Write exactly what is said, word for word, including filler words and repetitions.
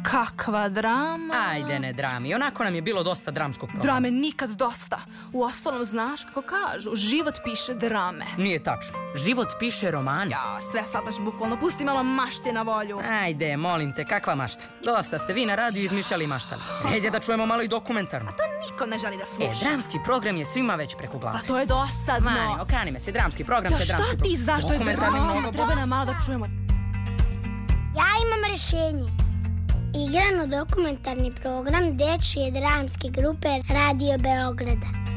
Kakva drama? Ajde, ne drami. Onako nam je bilo dosta dramskog programa. Drame nikad dosta. U ostalom, znaš kako kažu, život piše drame. Nije tačno. Život piše romane. Ja, sve shvataš bukvalno. Pusti malo mašte na volju. Ajde, molim te, kakva mašta? Dosta ste vi na radiju izmišljali maštali. Red da čujemo malo i dokumentarno. A to niko ne želi da sluša. E, dramski program je svima već preko glave. A to je dosadno. Mani, okani me se, dramski program, ja, te dramski program. Šta ti znaš što je drama? Treba nam malo da čujemo. Ja imam rešenje. Igrano dokumentarni program dečije dramske grupe Radio Beograda.